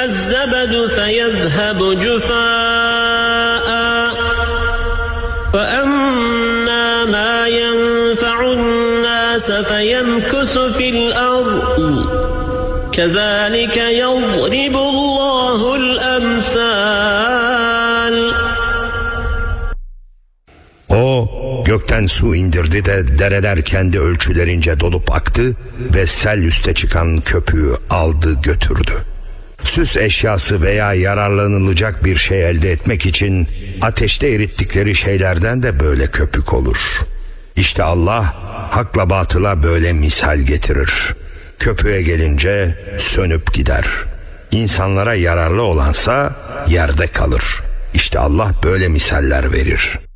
الزبد فيذهب جفاء وأما ما ينفع الناس فيمكث في الأرض كذلك يضرب الله الأمثال. O gökten su indirdi de dereler kendi ölçülerince dolup aktı ve sel üste çıkan köpüğü aldı götürdü. Süs eşyası veya yararlanılacak bir şey elde etmek için ateşte erittikleri şeylerden de böyle köpük olur. İşte Allah hakla batıla böyle misal getirir. Köpüğe gelince sönüp gider. İnsanlara yararlı olansa yerde kalır. İşte Allah böyle misaller verir.